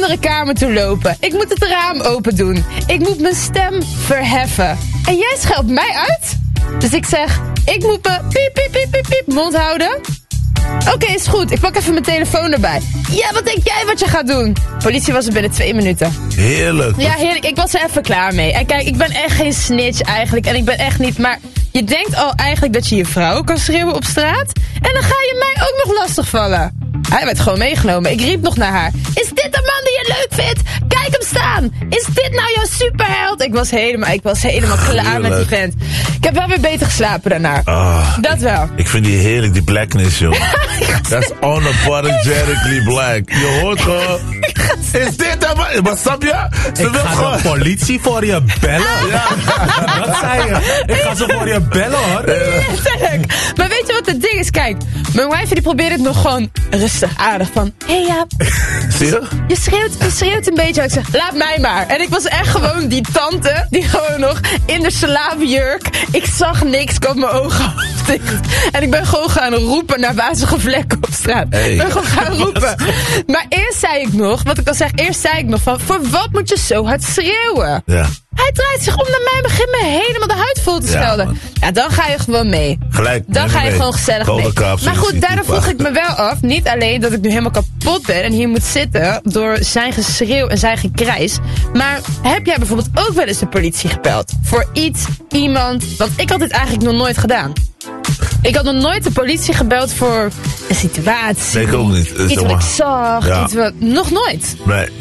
andere kamer toe lopen. Ik moet het raam open doen. Ik moet mijn stem verheffen. En jij scheldt mij uit? Dus ik zeg, ik moet me piep, piep, piep, piep, piep mond houden. Oké, is goed. Ik pak even mijn telefoon erbij. Ja, wat denk jij wat je gaat doen? Politie was er binnen 2 minuten. Heerlijk. Ja, heerlijk. Ik was er even klaar mee. En kijk, ik ben echt geen snitch eigenlijk. En ik ben echt niet... Maar je denkt al eigenlijk dat je je vrouw kan schreeuwen op straat. En dan ga je mij ook nog lastigvallen. Hij werd gewoon meegenomen. Ik riep nog naar haar. Is dit de man die je leuk vindt? Kijk hem staan. Is dit nou jouw superheld? Ik was helemaal klaar met die vent. Ik heb wel weer beter geslapen daarna. Dat wel. Ik vind die heerlijk, die blackness, joh. Dat is unapologetically black. Je hoort gewoon... Is dit de man? Maar snap je? Ik ga de politie voor je bellen. Ja. Wat zei je? Ik ga ze voor je bellen, hoor. Letterlijk. Maar weet je wat het ding is? Kijk, mijn wijfje die probeert het nog gewoon rustig, aardig van... Hé Jaap, Zie je? je schreeuwt een beetje. Ik zeg, laat mij maar. En ik was echt gewoon die tante die gewoon nog in de slavenjurk... Ik zag niks, ik had mijn ogen dicht. En ik ben gewoon gaan roepen naar wazige vlekken op straat. Hey. Ik ben gewoon gaan roepen. Maar eerst zei ik nog, wat ik al zeg, van... Voor wat moet je zo hard schreeuwen? Ja. Hij draait zich om naar mij en begint me helemaal de huid vol te schelden. Man. Ja, dan ga je gewoon mee. Gelijk. Dan ga je mee. gewoon gezellig Golden mee. Cups, Maar goed, daardoor vroeg wachten. ik me wel af. Niet alleen dat ik nu helemaal kapot ben en hier moet zitten door zijn geschreeuw en zijn gekrijs. Maar heb jij bijvoorbeeld ook wel eens de politie gebeld? Voor iemand, wat ik had dit eigenlijk nog nooit gedaan. Ik had nog nooit de politie gebeld voor een situatie. Nee, ik ook niet. Iets wat ik zag. Ja. Iets wat, nog nooit.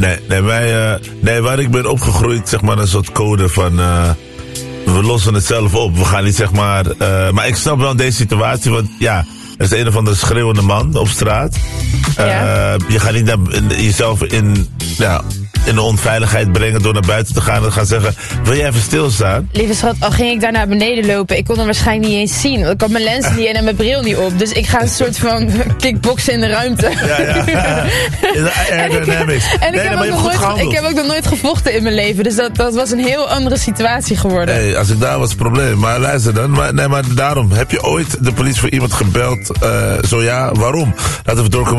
Nee, waar ik ben opgegroeid, zeg maar, een soort code van... we lossen het zelf op. We gaan niet, zeg maar... maar ik snap wel deze situatie, want ja... Er is een of andere schreeuwende man op straat. Ja. Je gaat niet jezelf in de onveiligheid brengen door naar buiten te gaan en gaan zeggen... Wil jij even stilstaan? Lieve schat, al ging ik daar naar beneden lopen, ik kon hem waarschijnlijk niet eens zien. Want ik had mijn lens niet in en mijn bril niet op. Dus ik ga een soort van kickboksen in de ruimte. Ja. Aerodynamics. Ik heb ook nog nooit gevochten in mijn leven. Dus dat was een heel andere situatie geworden. Nee, als ik daar was het probleem. Maar luister dan. Maar daarom. Heb je ooit de politie voor iemand gebeld? Zo ja, waarom? Laten we doorkomen.